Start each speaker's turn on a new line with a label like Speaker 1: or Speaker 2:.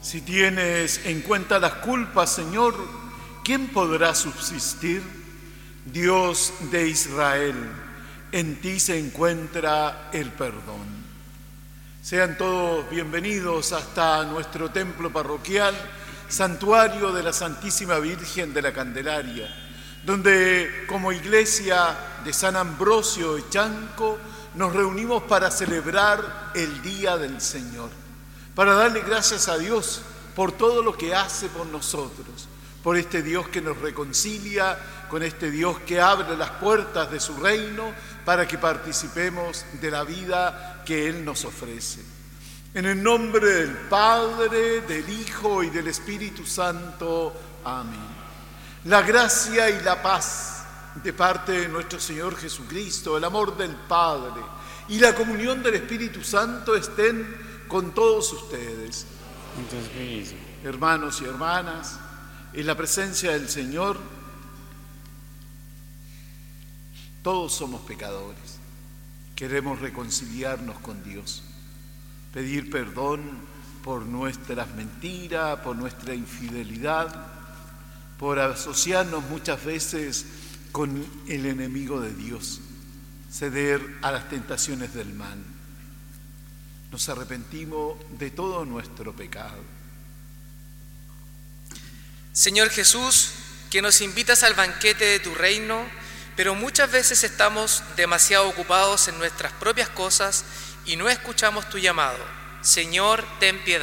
Speaker 1: Si tienes en cuenta las culpas, Señor, ¿quién podrá subsistir? Dios de Israel, en ti se encuentra el perdón. Sean todos bienvenidos hasta nuestro templo parroquial, santuario de la Santísima Virgen de la Candelaria, donde como iglesia de San Ambrosio Echanco nos reunimos para celebrar el Día del Señor, para darle gracias a Dios por todo lo que hace por nosotros, por este Dios que nos reconcilia, con este Dios que abre las puertas de su reino para que participemos de la vida que Él nos ofrece. En el nombre del Padre, del Hijo y del Espíritu Santo. Amén. La gracia y la paz de parte de nuestro Señor Jesucristo, el amor del Padre y la comunión del Espíritu Santo estén con todos ustedes. Hermanos y hermanas, en la presencia del Señor, todos somos pecadores. Queremos reconciliarnos con Dios, pedir perdón por nuestras mentiras, por nuestra infidelidad, por asociarnos muchas veces con el enemigo de Dios, ceder a las tentaciones del mal. Nos arrepentimos de todo nuestro pecado.
Speaker 2: Señor Jesús, que nos invitas al banquete de tu reino, pero muchas veces estamos demasiado ocupados en nuestras propias cosas y no escuchamos tu llamado. Señor, ten piedad.